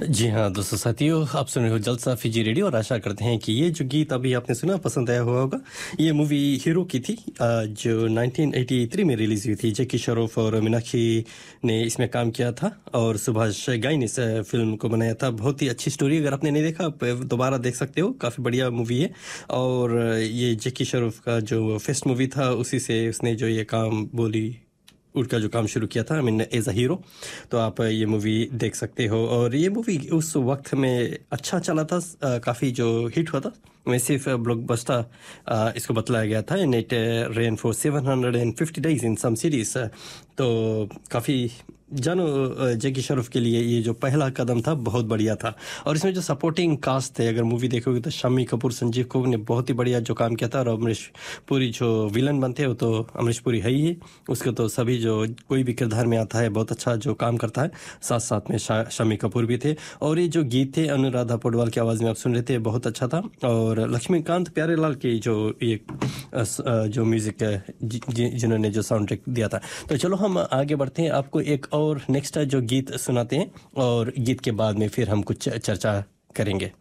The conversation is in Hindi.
जी हाँ, दोस्तों साथियों, आप सुन रहे हो जलसा फीजी रेडियो और आशा करते हैं कि ये जो गीत अभी आपने सुना पसंद आया हुआ होगा। ये मूवी हीरो की थी जो 1983 में रिलीज़ हुई थी। जैकी श्रॉफ और मीनाक्षी ने इसमें काम किया था और सुभाष घई ने इस फिल्म को बनाया था। बहुत ही अच्छी स्टोरी, अगर आपने नहीं देखा आप दोबारा देख सकते हो, काफ़ी बढ़िया मूवी है। और ये जैकी श्रॉफ का जो फर्स्ट मूवी था उसी से उसने जो ये काम बॉलीवुड का जो काम शुरू किया था, I mean as a hero. तो आप ये मूवी देख सकते हो और ये मूवी उस वक्त में अच्छा चला था, काफ़ी जो हिट हुआ था मैं सिर्फ ब्लॉकबस्टर इसको बतलाया गया था। And it rain for 750 days in some series. तो काफ़ी जानो जैकी श्रॉफ के लिए ये जो पहला कदम था बहुत बढ़िया था। और इसमें जो सपोर्टिंग कास्ट थे, अगर मूवी देखोगे तो शम्मी कपूर, संजीव कपूर ने बहुत ही बढ़िया जो काम किया था। और अमरीश पुरी जो विलन बनते हो तो अमरीश पुरी है ही है, उसके तो सभी जो कोई भी किरदार में आता है बहुत अच्छा जो काम करता है। साथ साथ में शम्मी कपूर भी थे। और ये जो गीत थे अनुराधा पौडवाल की आवाज़ में आप सुन रहे थे, बहुत अच्छा था। और लक्ष्मीकांत प्यारेलाल की जो ये जो म्यूज़िक जिन्होंने जो साउंड ट्रैक दिया था। तो चलो हम आगे बढ़ते हैं, आपको एक और नेक्स्ट जो गीत सुनाते हैं और गीत के बाद में फिर हम कुछ चर्चा करेंगे।